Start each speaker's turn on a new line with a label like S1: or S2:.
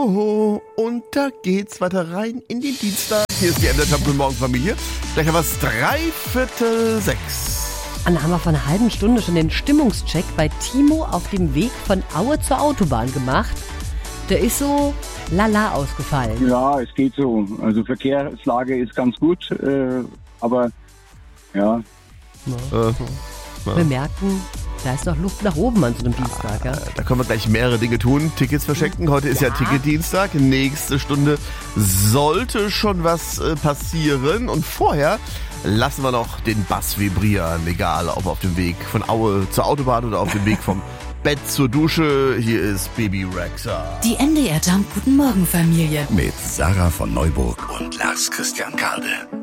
S1: Oh, und da geht's weiter rein in den Dienstag. Hier ist die Endertag. Guten Morgen, Familie. Gleich haben wir es 5:45.
S2: Und da haben wir vor einer halben Stunde schon den Stimmungscheck bei Timo auf dem Weg von Aue zur Autobahn gemacht. Der ist so lala ausgefallen.
S3: Ja, es geht so. Also Verkehrslage ist ganz gut, aber ja.
S2: Wir merken, da ist noch Luft nach oben an so einem Dienstag. Ja?
S1: Da können wir gleich mehrere Dinge tun. Tickets verschenken. Heute ist ja Ticketdienstag. Nächste Stunde sollte schon was passieren. Und vorher lassen wir noch den Bass vibrieren. Egal, ob auf dem Weg von Aue zur Autobahn oder auf dem Weg vom Bett zur Dusche. Hier ist Baby Rexha.
S4: Die NDR Jump Guten Morgen Familie.
S5: Mit Sarah von Neuburg und Lars Christian Karde.